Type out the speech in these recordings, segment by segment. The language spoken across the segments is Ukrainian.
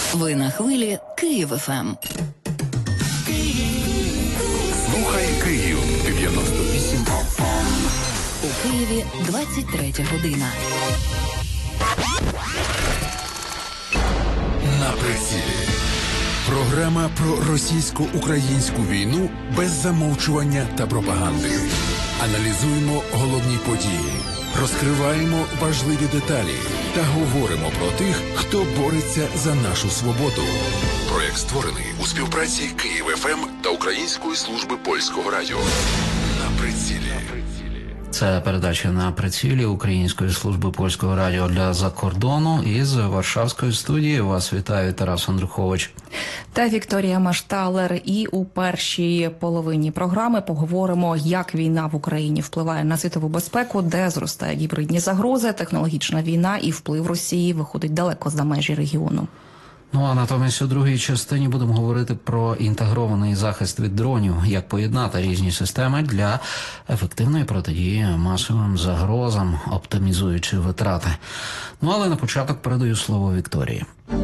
Ви на хвилі Київ ФМ. Слухай Київ 98 FM. У Києві 23 година. На прицілі. Програма про російсько-українську війну без замовчування та пропаганди. Аналізуємо головні події, розкриваємо важливі деталі та говоримо про тих, хто бореться за нашу свободу. Проєкт створений у співпраці Київ ФМ та Української служби польського радіо. На прицілі. Це передача «На прицілі» Української служби польського радіо для закордону. Із Варшавської студії вас вітає Тарас Андрухович. Та Вікторія Машталер. І у першій половині програми поговоримо, як війна в Україні впливає на світову безпеку, де зростають гібридні загрози, технологічна війна і вплив Росії виходить далеко за межі регіону. Ну а натомість у другій частині будемо говорити про інтегрований захист від дронів, як поєднати різні системи для ефективної протидії масовим загрозам, оптимізуючи витрати. Ну але на початок передаю слово Вікторії.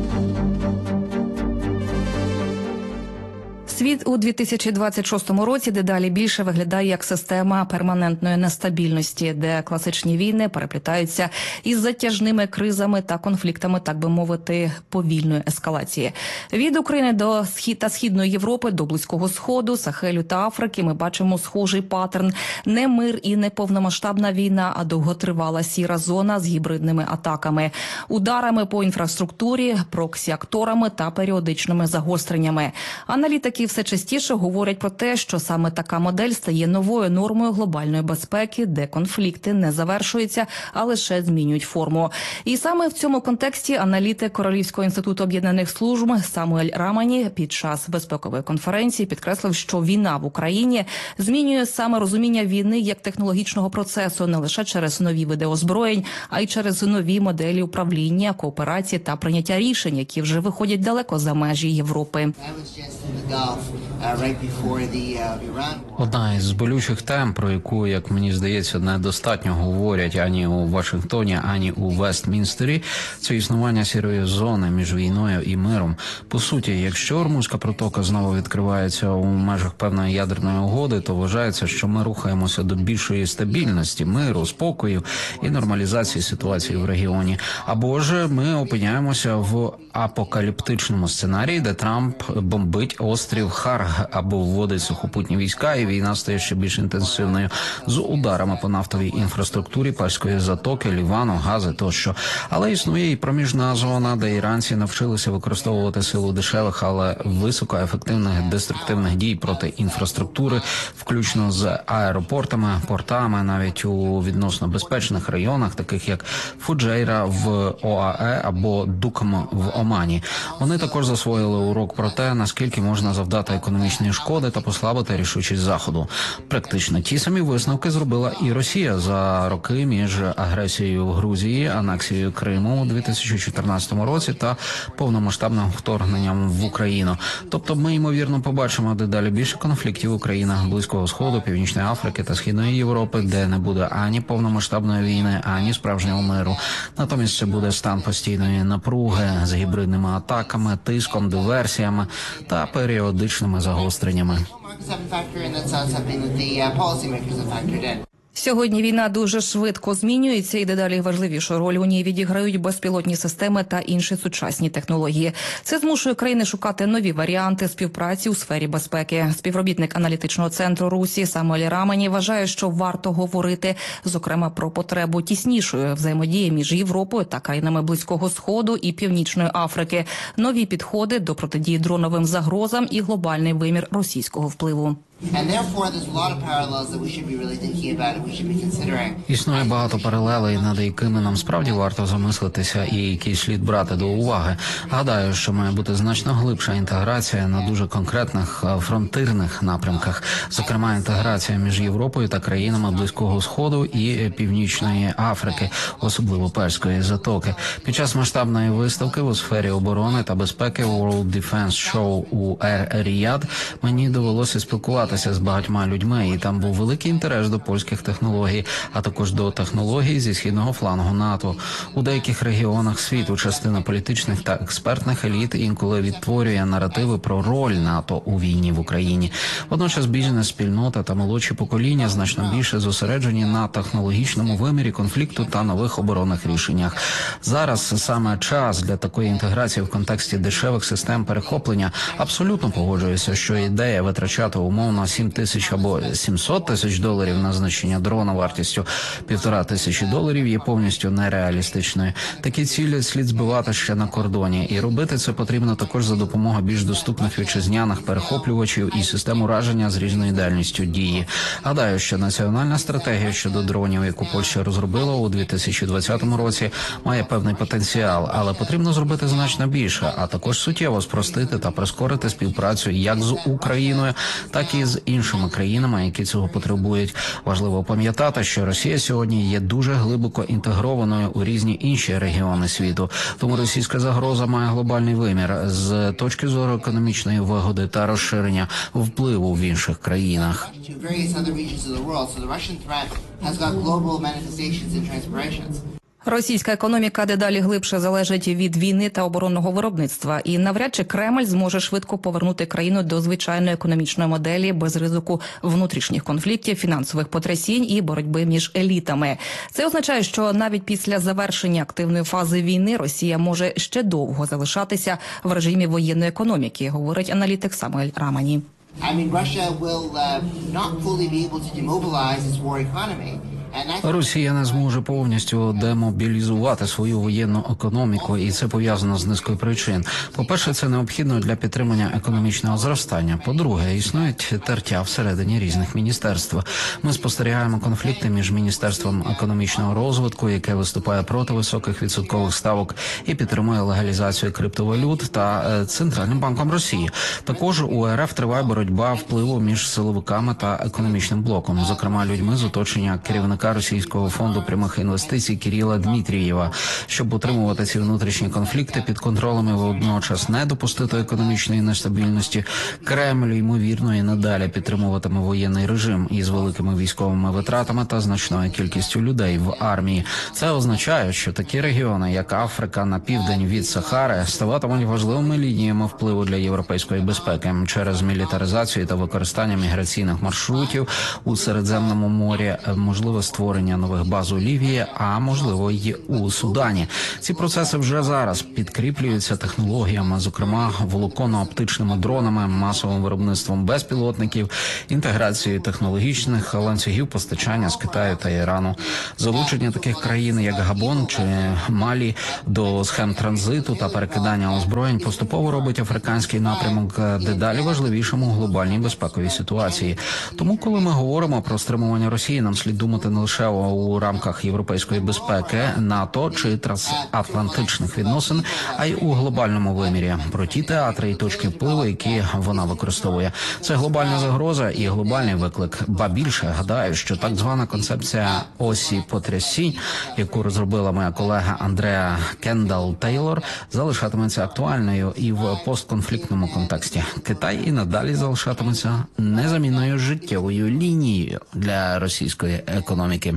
Світ у 2026 році дедалі більше виглядає як система перманентної нестабільності, де класичні війни переплітаються із затяжними кризами та конфліктами, так би мовити, повільної ескалації. Від України до Східної Європи до Близького Сходу, Сахелю та Африки ми бачимо схожий паттерн. Не мир і не повномасштабна війна, а довготривала сіра зона з гібридними атаками, ударами по інфраструктурі, проксі-акторами та періодичними загостреннями. Аналітики все частіше говорять про те, що саме така модель стає новою нормою глобальної безпеки, де конфлікти не завершуються, а лише змінюють форму. І саме в цьому контексті аналітик Королівського інституту об'єднаних служб Самуель Рамані під час безпекової конференції підкреслив, що війна в Україні змінює саме розуміння війни як технологічного процесу не лише через нові види озброєнь, а й через нові моделі управління, кооперації та прийняття рішень, які вже виходять далеко за межі Європи. Одна із болючих тем, про яку, як мені здається, недостатньо говорять ані у Вашингтоні, ані у Вестмінстері, це існування сірої зони між війною і миром. По суті, якщо Ормузька протока знову відкривається у межах певної ядерної угоди, то вважається, що ми рухаємося до більшої стабільності, миру, спокою і нормалізації ситуації в регіоні. Або ж ми опиняємося в апокаліптичному сценарії, де Трамп бомбить острів Харг або вводить сухопутні війська, і війна стає ще більш інтенсивною з ударами по нафтовій інфраструктурі Перської затоки, Лівану, Гази тощо. Але існує і проміжна зона, де іранці навчилися використовувати силу дешевих, але високоефективних деструктивних дій проти інфраструктури, включно з аеропортами, портами, навіть у відносно безпечних районах, таких як Фуджейра в ОАЕ або Дукам в Омані. Вони також засвоїли урок про те, наскільки можна завдати економічної шкоди та послабити рішучість Заходу. Практично ті самі висновки зробила і Росія за роки між агресією в Грузії, анексією Криму у 2014 році та повномасштабним вторгненням в Україну. Тобто ми, ймовірно, побачимо дедалі більше конфліктів у країнах Близького Сходу, Північної Африки та Східної Європи, де не буде ані повномасштабної війни, ані справжнього миру. Натомість це буде стан постійної напруги з гібридними атаками, тиском, диверсіями та періодичними загостреннями. Сьогодні війна дуже швидко змінюється, і дедалі важливішу роль у ній відіграють безпілотні системи та інші сучасні технології. Це змушує країни шукати нові варіанти співпраці у сфері безпеки. Співробітник аналітичного центру Русі Самуель Рамані вважає, що варто говорити, зокрема, про потребу тіснішої взаємодії між Європою та країнами Близького Сходу і Північної Африки, нові підходи до протидії дроновим загрозам і глобальний вимір російського впливу. Існує багато паралелей, над якими нам справді варто замислитися і які слід брати до уваги. Гадаю, що має бути значно глибша інтеграція на дуже конкретних фронтирних напрямках, зокрема інтеграція між Європою та країнами Близького Сходу і Північної Африки, особливо Перської затоки. Під час масштабної виставки у сфері оборони та безпеки World Defense Show у Ер-Ріяд мені довелося спілкуватися спілкуватися з багатьма людьми, і там був великий інтерес до польських технологій, а також до технологій зі східного флангу НАТО. У деяких регіонах світу частина політичних та експертних еліт інколи відтворює наративи про роль НАТО у війні в Україні. Водночас бізнес-спільнота та молодші покоління значно більше зосереджені на технологічному вимірі конфлікту та нових оборонних рішеннях. Зараз саме час для такої інтеграції в контексті дешевих систем перехоплення. Абсолютно погоджуюся, що ідея витрачати умовно 7 тисяч або 700 тисяч доларів на знищення дрона вартістю $1500 є повністю нереалістичною. Такі цілі слід збивати ще на кордоні, і робити це потрібно також за допомогою більш доступних вітчизняних перехоплювачів і систем ураження з різною дальністю дії. Гадаю, що національна стратегія щодо дронів, яку Польща розробила у 2020 році, має певний потенціал, але потрібно зробити значно більше, а також суттєво спростити та прискорити співпрацю як з Україною, так і з іншими країнами, які цього потребують. Важливо пам'ятати, що Росія сьогодні є дуже глибоко інтегрованою у різні інші регіони світу. Тому російська загроза має глобальний вимір з точки зору економічної вигоди та розширення впливу в інших країнах. Російська економіка дедалі глибше залежить від війни та оборонного виробництва, і навряд чи Кремль зможе швидко повернути країну до звичайної економічної моделі без ризику внутрішніх конфліктів, фінансових потрясінь і боротьби між елітами. Це означає, що навіть після завершення активної фази війни Росія може ще довго залишатися в режимі воєнної економіки, говорить аналітик Самуель Рамані. Russia will not fully be able to demobilize its war economy. Росія не зможе повністю демобілізувати свою воєнну економіку, і це пов'язано з низкою причин. По-перше, це необхідно для підтримання економічного зростання. По-друге, існують тертя всередині різних міністерств. Ми спостерігаємо конфлікти між Міністерством економічного розвитку, яке виступає проти високих відсоткових ставок і підтримує легалізацію криптовалют, та Центральним банком Росії. Також у РФ триває боротьба впливу між силовиками та економічним блоком, зокрема людьми з оточення керівника Російського фонду прямих інвестицій Кирила Дмитрієва. Щоб утримувати ці внутрішні конфлікти під контролем і водночас не допустити економічної нестабільності, Кремль, ймовірно, і надалі підтримуватиме воєнний режим із великими військовими витратами та значною кількістю людей в армії. Це означає, що такі регіони, як Африка на південь від Сахари, ставатимуть важливими лініями впливу для європейської безпеки через мілітаризацію та використання міграційних маршрутів у Середземному морі, можливо, створення нових баз у Лівії, а можливо й у Судані. Ці процеси вже зараз підкріплюються технологіями, зокрема волоконно-оптичними дронами, масовим виробництвом безпілотників, інтеграцією технологічних ланцюгів постачання з Китаю та Ірану. Залучення таких країн, як Габон чи Малі, до схем транзиту та перекидання озброєнь поступово робить африканський напрямок дедалі важливішим у глобальній безпековій ситуації. Тому, коли ми говоримо про стримування Росії, нам слід думати не лише у рамках європейської безпеки, НАТО чи трансатлантичних відносин, а й у глобальному вимірі про ті театри і точки впливу, які вона використовує. Це глобальна загроза і глобальний виклик. Ба більше, гадаю, що так звана концепція осі потрясінь, яку розробила моя колега Андреа Кендалл-Тейлор, залишатиметься актуальною і в постконфліктному контексті. Китай і надалі залишатиметься незамінною життєвою лінією для російської економіки.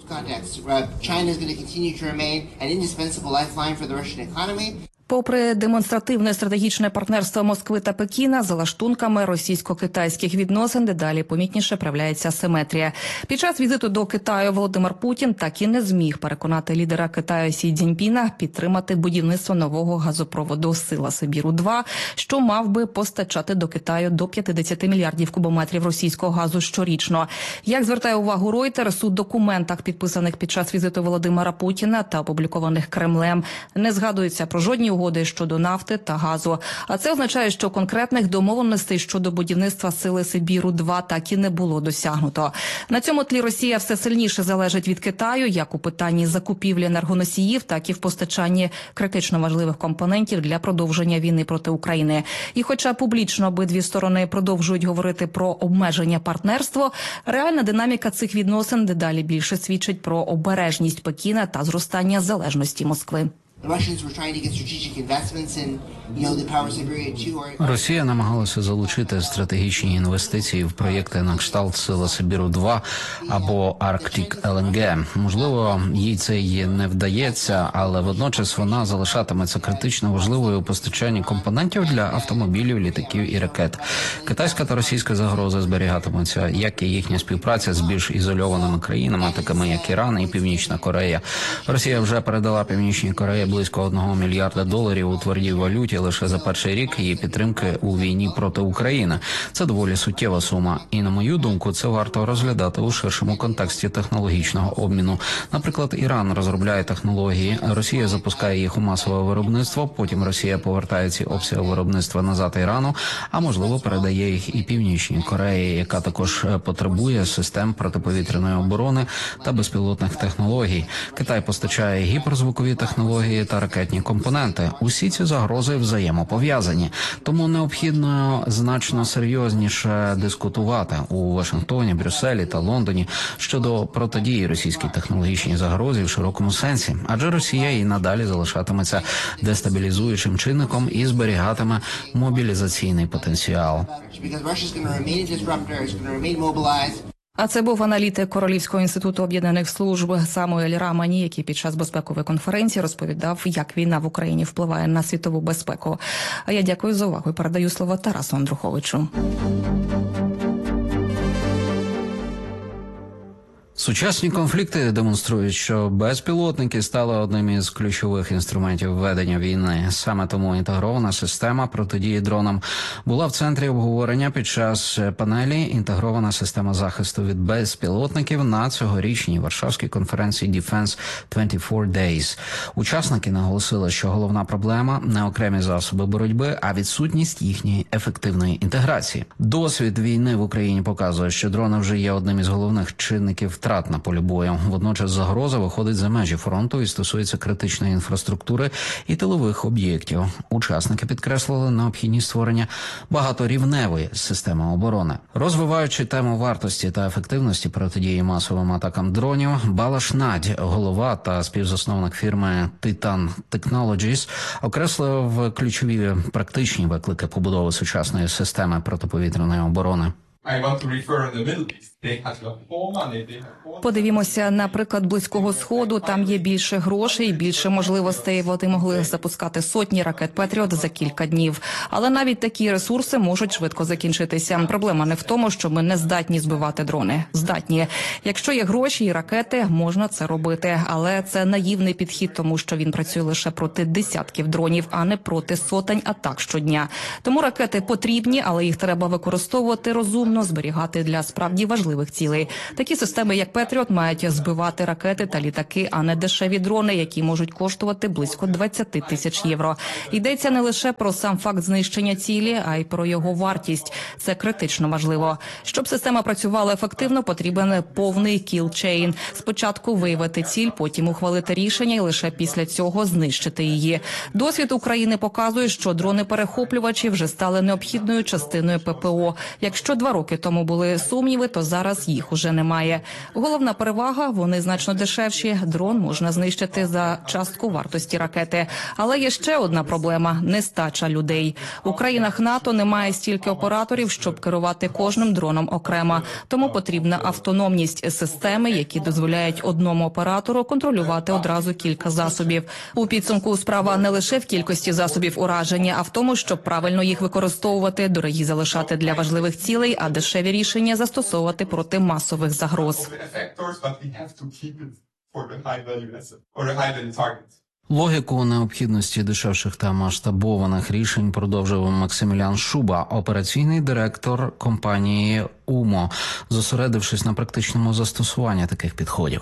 China is going to continue to remain an indispensable lifeline for the Russian economy. Попри демонстративне стратегічне партнерство Москви та Пекіна, за лаштунками російсько-китайських відносин дедалі помітніше проявляється асиметрія. Під час візиту до Китаю Володимир Путін так і не зміг переконати лідера Китаю Сі Цзіньпіна підтримати будівництво нового газопроводу «Сила Сибіру-2», що мав би постачати до Китаю до 50 мільярдів кубометрів російського газу щорічно. Як звертає увагу Reuters, у документах, підписаних під час візиту Володимира Путіна та опублікованих Кремлем, не згадується про жодні угоди щодо нафти та газу. А це означає, що конкретних домовленостей щодо будівництва «Сили Сибіру-2» так і не було досягнуто. На цьому тлі Росія все сильніше залежить від Китаю, як у питанні закупівлі енергоносіїв, так і в постачанні критично важливих компонентів для продовження війни проти України. І хоча публічно обидві сторони продовжують говорити про обмеження партнерства, реальна динаміка цих відносин дедалі більше свідчить про обережність Пекіна та зростання залежності Москви. The Russians were trying to get strategic investments in, the Power Siberia 2. Росія намагалася залучити стратегічні інвестиції в проєкти на кшталт Сила Сибіру 2 або Arctic LNG. Можливо, їй це й не вдається, але водночас вона залишатиметься критично важливою у постачанні компонентів для автомобілів, літаків і ракет. Китайська та російська загрози зберігатимуться, як і їхня співпраця з більш ізольованими країнами, такими як Іран і Північна Корея. Росія вже передала Північній Кореї близько $1 мільярда у твердій валюті лише за перший рік її підтримки у війні проти України. Це доволі суттєва сума. І, на мою думку, це варто розглядати у ширшому контексті технологічного обміну. Наприклад, Іран розробляє технології, Росія запускає їх у масове виробництво, потім Росія повертає ці обсяги виробництва назад Ірану, а можливо передає їх і Північній Кореї, яка також потребує систем протиповітряної оборони та безпілотних технологій. Китай постачає гіперзвукові технології та ракетні компоненти. Усі ці загрози взаємопов'язані. Тому необхідно значно серйозніше дискутувати у Вашингтоні, Брюсселі та Лондоні щодо протидії російській технологічній загрозі в широкому сенсі. Адже Росія і надалі залишатиметься дестабілізуючим чинником і зберігатиме мобілізаційний потенціал. А це був аналітик Королівського інституту об'єднаних служб Самуель Рамані, який під час безпекової конференції розповідав, як війна в Україні впливає на світову безпеку. А я дякую за увагу і передаю слово Тарасу Андруховичу. Сучасні конфлікти демонструють, що безпілотники стали одним із ключових інструментів ведення війни. Саме тому інтегрована система протидії дронам була в центрі обговорення під час панелі «Інтегрована система захисту від безпілотників» на цьогорічній Варшавській конференції Defense 24 Days. Учасники наголосили, що головна проблема – не окремі засоби боротьби, а відсутність їхньої ефективної інтеграції. Досвід війни в Україні показує, що дрони вже є одним із головних чинників втрат на полі бою. Водночас загроза виходить за межі фронту і стосується критичної інфраструктури і тилових об'єктів. Учасники підкреслили необхідність створення багаторівневої системи оборони. Розвиваючи тему вартості та ефективності протидії масовим атакам дронів, Балаш Надь, голова та співзасновник фірми Titan Technologies, окреслив ключові практичні виклики побудови сучасної системи протиповітряної оборони. Подивімося на приклад Близького Сходу. Там є більше грошей, більше можливостей. Вони могли запускати сотні ракет «Петріот» за кілька днів. Але навіть такі ресурси можуть швидко закінчитися. Проблема не в тому, що ми не здатні збивати дрони. Здатні. Якщо є гроші і ракети, можна це робити. Але це наївний підхід, тому що він працює лише проти десятків дронів, а не проти сотень атак щодня. Тому ракети потрібні, але їх треба використовувати розумно, зберігати для справді важливих цілей. Такі системи, як «Петріот», мають збивати ракети та літаки, а не дешеві дрони, які можуть коштувати близько 20 тисяч євро. Йдеться не лише про сам факт знищення цілі, а й про його вартість. Це критично важливо. Щоб система працювала ефективно, потрібен повний кіл-чейн. Спочатку виявити ціль, потім ухвалити рішення і лише після цього знищити її. Досвід України показує, що дрони-перехоплювачі вже стали необхідною частиною ППО. Якщо 2 роки тому були сумніви, то зараз їх уже немає. Головна перевага – вони значно дешевші. Дрон можна знищити за частку вартості ракети. Але є ще одна проблема – нестача людей. У країнах НАТО немає стільки операторів, щоб керувати кожним дроном окремо. Тому потрібна автономність системи, які дозволяють одному оператору контролювати одразу кілька засобів. У підсумку справа не лише в кількості засобів ураження, а в тому, щоб правильно їх використовувати, дорогі залишати для важливих цілей, а дешеві рішення застосовувати проти масових загроз. Логіку необхідності дешевших та масштабованих рішень продовжив Максимілян Шуба, операційний директор компанії УМО, зосередившись на практичному застосуванні таких підходів.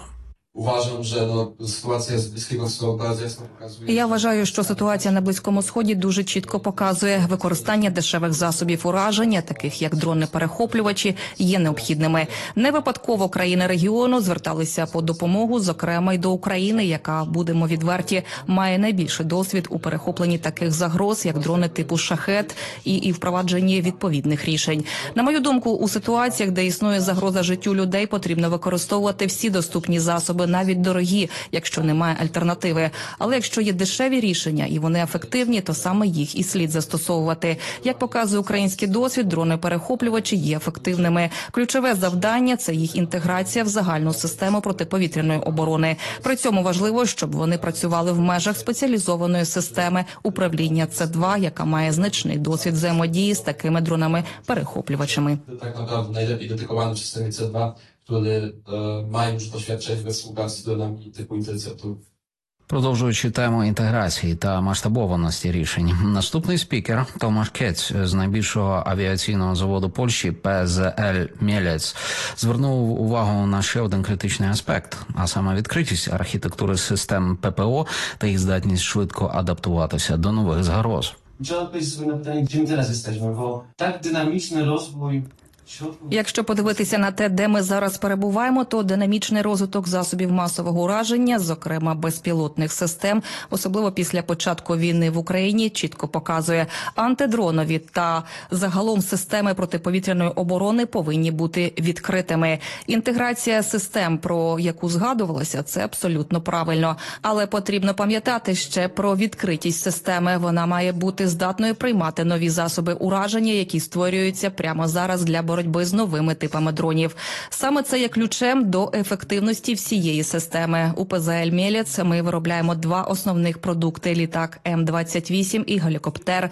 Я вважаю, що ситуація на Близькому Сході дуже чітко показує, використання дешевих засобів ураження, таких як дрони-перехоплювачі, є необхідними. Не випадково країни регіону зверталися по допомогу, зокрема й до України, яка, будемо відверті, має найбільший досвід у перехопленні таких загроз, як дрони типу «Шахет» і впровадженні відповідних рішень. На мою думку, у ситуаціях, де існує загроза життю людей, потрібно використовувати всі доступні засоби засоби навіть дорогі, якщо немає альтернативи. Але якщо є дешеві рішення і вони ефективні, то саме їх і слід застосовувати. Як показує український досвід, дрони-перехоплювачі є ефективними. Ключове завдання – це їх інтеграція в загальну систему протиповітряної оборони. При цьому важливо, щоб вони працювали в межах спеціалізованої системи управління С-2, яка має значний досвід взаємодії з такими дронами-перехоплювачами. Tak naprawdę najlepiej dedykowany w systemie C2, który ma już doświadczenie we współpracy z dronami typu interceptorów. Продовжуючи тему інтеграції та масштабованості рішень, наступний спікер Томаш Кец з найбільшого авіаційного заводу Польщі ПЗЛ «Мєлец» звернув увагу на ще один критичний аспект, а саме відкритість архітектури систем ППО та їх здатність швидко адаптуватися до нових загроз. Trzeba odpowiedzieć sobie na pytanie, gdzie my teraz jesteśmy, bo tak dynamiczny rozwój. Якщо подивитися на те, де ми зараз перебуваємо, то динамічний розвиток засобів масового ураження, зокрема безпілотних систем, особливо після початку війни в Україні, чітко показує, антидронові та загалом системи протиповітряної оборони повинні бути відкритими. Інтеграція систем, про яку згадувалося, це абсолютно правильно. Але потрібно пам'ятати ще про відкритість системи. Вона має бути здатною приймати нові засоби ураження, які створюються прямо зараз для боротьби з новими типами дронів. Саме це є ключем до ефективності всієї системи. У ПЗЛ «Мєлец» ми виробляємо два основних продукти – літак М-28 і гелікоптер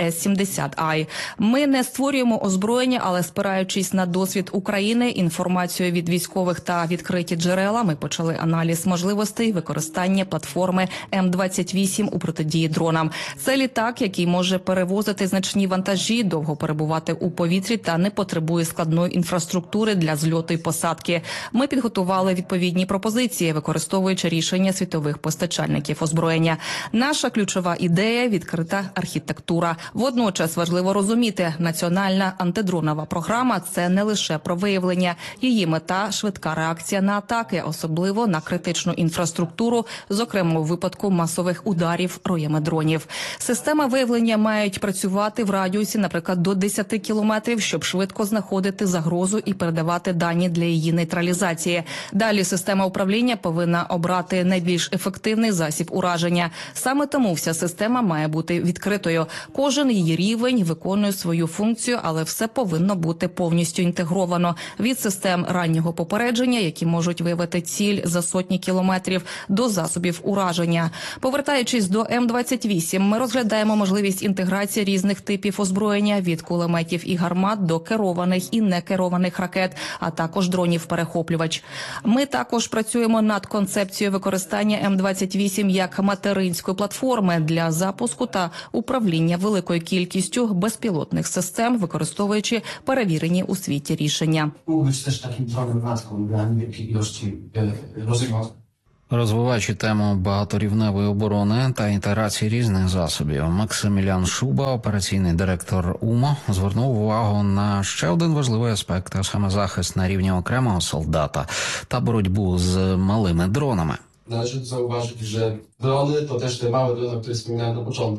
С-70I. Ми не створюємо озброєння, але спираючись на досвід України, інформацію від військових та відкриті джерела, ми почали аналіз можливостей використання платформи М-28 у протидії дронам. Це літак, який може перевозити значні вантажі, довго перебувати у повітрі та не потребує складної інфраструктури для зльоту і посадки. Ми підготували відповідні пропозиції, використовуючи рішення світових постачальників озброєння. Наша ключова ідея – відкрита архітектура. Водночас важливо розуміти, національна антидронова програма – це не лише про виявлення. Її мета – швидка реакція на атаки, особливо на критичну інфраструктуру, зокрема у випадку масових ударів роями дронів. Системи виявлення мають працювати в радіусі, наприклад, до 10 кілометрів, щоб швидко знаходити загрозу і передавати дані для її нейтралізації. Далі система управління повинна обрати найбільш ефективний засіб ураження. Саме тому вся система має бути відкритою. Кожен її рівень виконує свою функцію, але все повинно бути повністю інтегровано. Від систем раннього попередження, які можуть виявити ціль за сотні кілометрів, до засобів ураження. Повертаючись до М-28, ми розглядаємо можливість інтеграції різних типів озброєння, від кулеметів і гармат до керованих і некерованих ракет, а також дронів-перехоплювач. Ми також працюємо над концепцією використання М-28 як материнської платформи для запуску та управління великою кількістю безпілотних систем, використовуючи перевірені у світі рішення. Mógł być też takim dronem matką dla niewielkiej ilości rozwiązań. Розвиваючи тему багаторівневої оборони та інтеграції різних засобів, Максимілян Шуба, операційний директор УМО, звернув увагу на ще один важливий аспект, а саме захист на рівні окремого солдата та боротьбу з малими дронами. Należy zauważyć, że drony to też te małe drony, o których wspominałem na początku.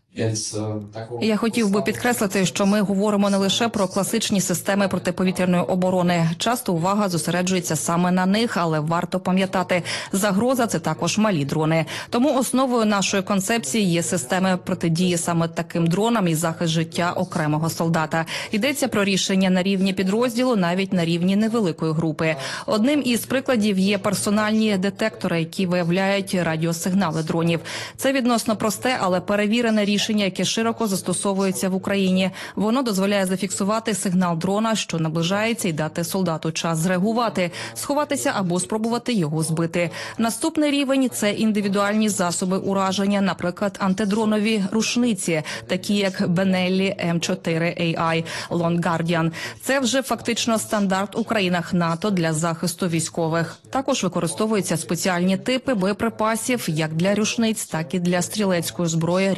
Я хотів би підкреслити, що ми говоримо не лише про класичні системи протиповітряної оборони. Часто увага зосереджується саме на них, але варто пам'ятати, загроза – це також малі дрони. Тому основою нашої концепції є системи протидії саме таким дронам і захист життя окремого солдата. Йдеться про рішення на рівні підрозділу, навіть на рівні невеликої групи. Одним із прикладів є персональні детектори, які виявляють радіосигнали дронів. Це відносно просте, але перевірене рішення, яке широко застосовується в Україні. Воно дозволяє зафіксувати сигнал дрона, що наближається, і дати солдату час зреагувати, сховатися або спробувати його збити. Наступний рівень – це індивідуальні засоби ураження, наприклад, антидронові рушниці, такі як Benelli M4AI Long Guardian. Це вже фактично стандарт у країнах НАТО для захисту військових. Також використовуються спеціальні типи боєприпасів як для рушниць, так і для стрілецької зброї різних калібрів.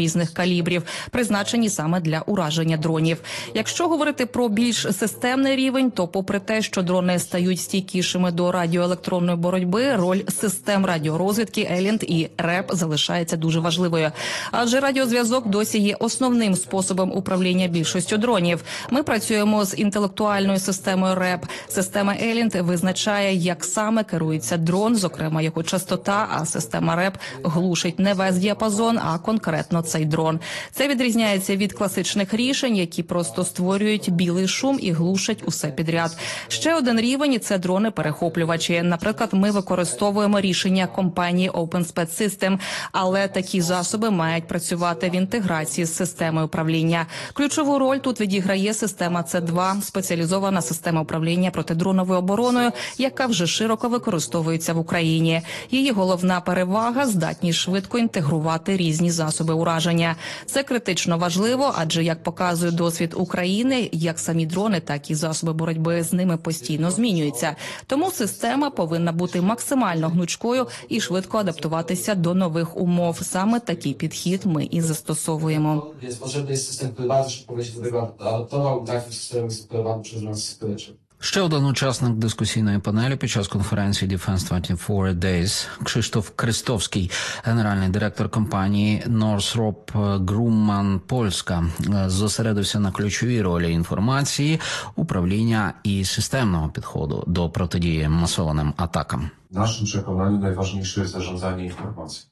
калібрів, призначені саме для ураження дронів. Якщо говорити про більш системний рівень, то попри те, що дрони стають стійкішими до радіоелектронної боротьби, роль систем радіорозвідки Елінд і РЕП залишається дуже важливою. Адже радіозв'язок досі є основним способом управління більшістю дронів. Ми працюємо з інтелектуальною системою РЕП. Система Елінд визначає, як саме керується дрон, зокрема його частота, а система РЕП глушить не весь діапазон, а конкретно цей дрон. Це відрізняється від класичних рішень, які просто створюють білий шум і глушать усе підряд. Ще один рівень – це дрони-перехоплювачі. Наприклад, ми використовуємо рішення компанії OpenSpec System, але такі засоби мають працювати в інтеграції з системою управління. Ключову роль тут відіграє система С2, спеціалізована система управління протидроновою обороною, яка вже широко використовується в Україні. Її головна перевага – здатність швидко інтегрувати різні засоби ураження. Це критично важливо, адже, як показує досвід України, як самі дрони, так і засоби боротьби з ними постійно змінюються. Тому система повинна бути максимально гнучкою і швидко адаптуватися до нових умов. Саме такий підхід ми і застосовуємо. Więc potrzebny jest system, który bardzo szybko będzie do tego adaptował i taki system jest operowany przez nas skuteczny. Ще один учасник дискусійної панелі під час конференції Defense 24 Days Кшиштоф Крестовський, генеральний директор компанії Northrop Grumman Польська, зосередився на ключовій ролі інформації, управління і системного підходу до протидії масованим атакам. W naszym przekonaniu najważniejsze jest zarządzanie informacją.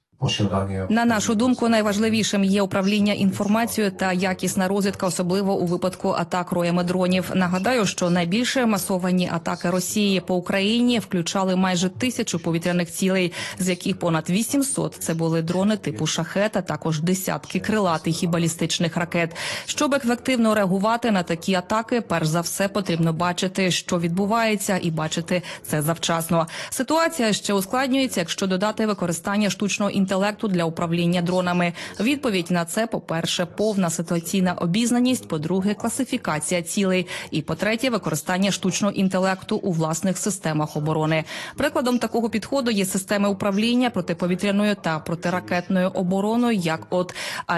На нашу думку, найважливішим є управління інформацією та якісна розвідка, особливо у випадку атак роями дронів. Нагадаю, що найбільше масовані атаки Росії по Україні включали майже 1000 повітряних цілей, з яких понад 800 – це були дрони типу «Шахет», а також десятки крилатих і балістичних ракет. Щоб ефективно реагувати на такі атаки, перш за все потрібно бачити, що відбувається, і бачити це завчасно. Ситуація ще ускладнюється, якщо додати використання штучного інтелекту для управління дронами. Відповідь на це, по-перше, повна ситуаційна обізнаність, по-друге, класифікація цілей і, по-третє, використання штучного інтелекту у власних системах оборони. Прикладом такого підходу є системи управління протиповітряною та протиракетною обороною, як от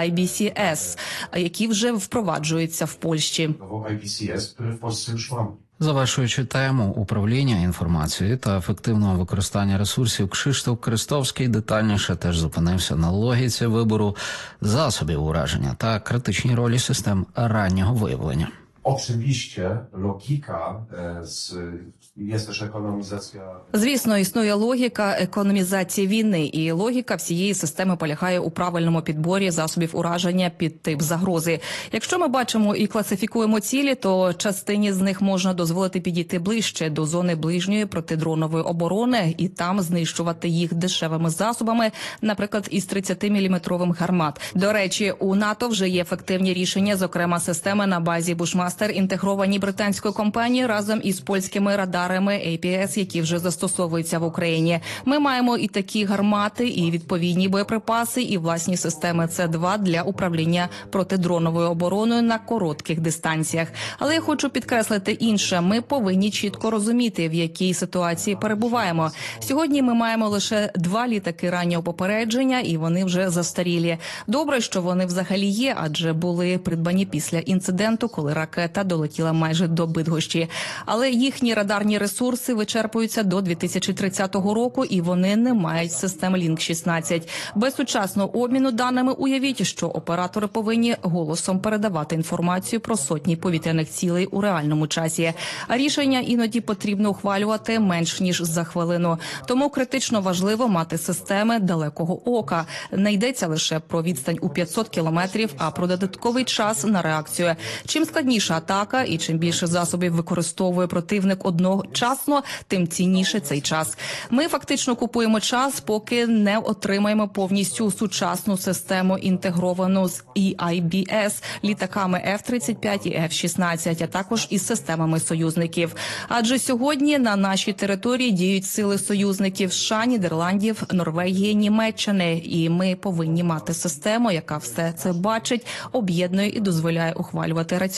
IBCS, які вже впроваджуються в Польщі. IBCS, który w Polsce już mamy. Завершуючи тему управління інформацією та ефективного використання ресурсів, Кшиштоф Крестовський детальніше теж зупинився на логіці вибору засобів ураження та критичній ролі систем раннього виявлення. Oczywiście logika jest też ekonomizacja. Звісно, існує логіка економізації війни, і логіка всієї системи полягає у правильному підборі засобів ураження під тип загрози. Якщо ми бачимо і класифікуємо цілі, то частині з них можна дозволити підійти ближче до зони ближньої протидронової оборони і там знищувати їх дешевими засобами, наприклад, із 30-мм гармат. До речі, у НАТО вже є ефективні рішення, зокрема системи на базі Bushmaster, інтегровані британською компанією разом із польськими радарами APS, які вже застосовуються в Україні. Ми маємо і такі гармати, і відповідні боєприпаси, і власні системи С2 для управління протидроновою обороною на коротких дистанціях. Але я хочу підкреслити інше. Ми повинні чітко розуміти, в якій ситуації перебуваємо. Сьогодні ми маємо лише 2 літаки раннього попередження, і вони вже застарілі. Добре, що вони взагалі є, адже були придбані після інциденту, коли ракета долетіла майже до Бидгощі. Але їхні радарні ресурси вичерпуються до 2030 року, і вони не мають систем Link-16. Без сучасного обміну даними уявіть, що оператори повинні голосом передавати інформацію про сотні повітряних цілей у реальному часі. А рішення іноді потрібно ухвалювати менш ніж за хвилину. Тому критично важливо мати системи далекого ока. Не йдеться лише про відстань у 500 кілометрів, а про додатковий час на реакцію. Чим складніша атака і чим більше засобів використовує противник одночасно, тим цінніше цей час. Ми фактично купуємо час, поки не отримаємо повністю сучасну систему, інтегровану з EIBS, літаками F-35 і F-16, а також із системами союзників. Адже сьогодні на нашій території діють сили союзників США, Нідерландів, Норвегії, Німеччини. І ми повинні мати систему, яка все це бачить, об'єднує і дозволяє ухвалювати раціональні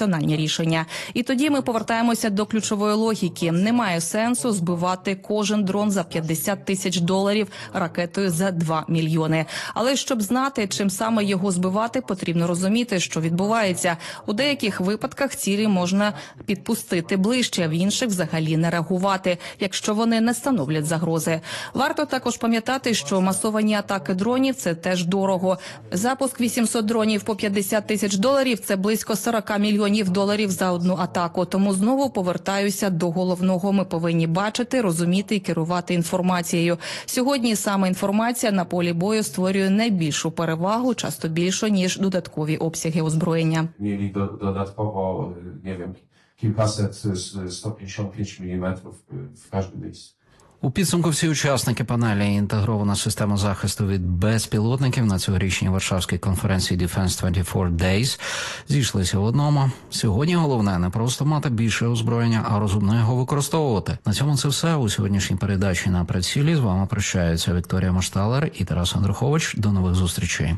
рішення. І тоді ми повертаємося до ключової логіки. Немає сенсу збивати кожен дрон за $50 тисяч ракетою за 2 мільйони. Але щоб знати, чим саме його збивати, потрібно розуміти, що відбувається. У деяких випадках цілі можна підпустити ближче, в інших взагалі не реагувати, якщо вони не становлять загрози. Варто також пам'ятати, що масовані атаки дронів – це теж дорого. Запуск 800 дронів по $50 тисяч – це близько $40 мільйонів за одну атаку. Тому знову повертаюся до головного. Ми повинні бачити, розуміти і керувати інформацією. Сьогодні саме інформація на полі бою створює найбільшу перевагу, часто більшу, ніж додаткові обсяги озброєння. Mieli dodatkowo, nie wiem, kilkaset 155 mm w każdym miejscu. У підсумку всі учасники панелі «Інтегрована система захисту від безпілотників» на цьогорічній Варшавській конференції Defense 24 Days зійшлися в одному. Сьогодні головне не просто мати більше озброєння, а розумно його використовувати. На цьому це все. У сьогоднішній передачі «На прицілі» з вами прощаються Вікторія Машталер і Тарас Андрухович. До нових зустрічей.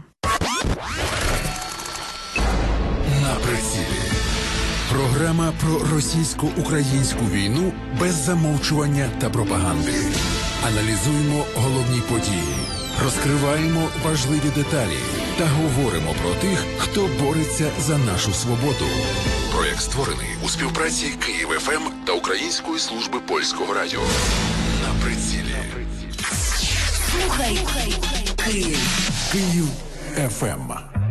На прицілі. Програма про російсько-українську війну без замовчування та пропаганди. Аналізуємо головні події, розкриваємо важливі деталі та говоримо про тих, хто бореться за нашу свободу. Проєкт створений у співпраці Київ ФМ та Української служби польського радіо. На прицілі. Слухай Київ. Київ ФМ.